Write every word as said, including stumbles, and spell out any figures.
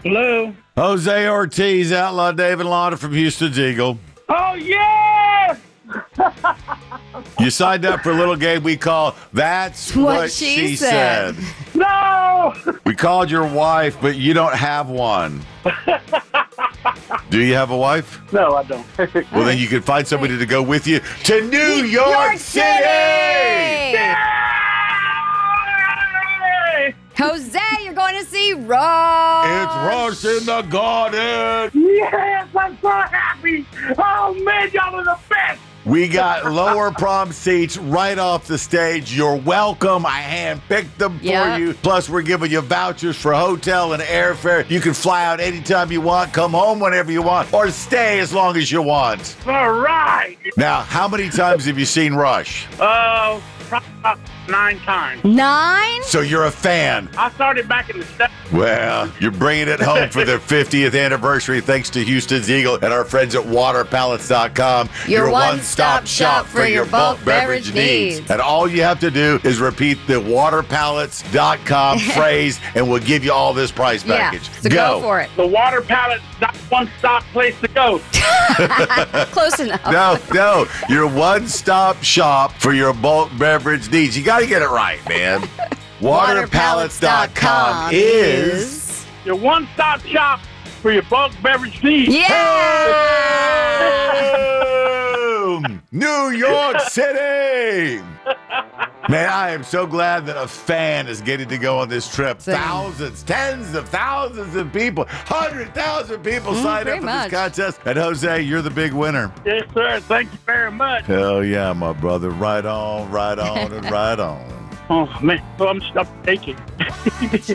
Hello. Jose Ortiz, Outlaw David Lauder from Houston's Eagle. Oh, yeah! You signed up for a little game we call That's What, What She, She said. Said. No! We called your wife, but you don't have one. Do you have a wife? No, I don't. Well, then you can find somebody to go with you to New York, York City! City! Jose, you're going to see Rush. It's Rush in the Garden. Yes, I'm so happy. Oh, man, y'all are the best. We got lower prom seats right off the stage. You're welcome. I handpicked them Yep. for you. Plus, we're giving you vouchers for hotel and airfare. You can fly out anytime you want, come home whenever you want, or stay as long as you want. All right. Now, how many times have you seen Rush? Uh, probably about nine times. Nine? So you're a fan. I started back in the seventies. Well, you're bringing it home for their fiftieth anniversary thanks to Houston's Eagle and our friends at water pallets dot com. Your one-stop shop for your bulk beverage needs. And all you have to do is repeat the water pallets dot com phrase, and we'll give you all this price Yeah, package. so go. for it. The water pallet's not one stop place to go. Close enough. No, no, your one-stop shop for your bulk beverage needs. You got to get it right, man. water pallets dot com is... Your one stop shop for your bulk beverage needs. Yeah! Boom! New York City! Man, I am so glad that a fan is getting to go on this trip. Same. Thousands, tens of thousands of people, one hundred thousand people Mm, signed up pretty for much. this contest. And Jose, you're the big winner. Yes, sir. Thank you very much. Hell yeah, my brother. Right on, right on, and right on. Oh, man. Oh, I'm, I'm taking.